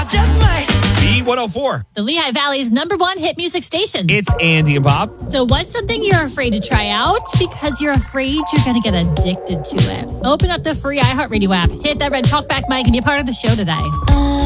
just might. B104. The Lehigh Valley's #1 hit music station. It's Andy and Bob. So what's something you're afraid to try out because you're afraid you're going to get addicted to it? Open up the free iHeartRadio app, hit that red talkback mic, and be a part of the show today.